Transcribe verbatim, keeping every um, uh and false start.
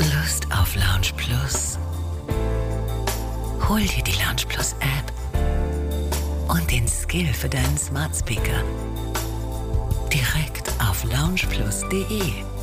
Lust auf Lounge Plus? Hol dir die Lounge Plus App und den Skill für deinen Smart Speaker. Direkt auf lounge plus punkt de.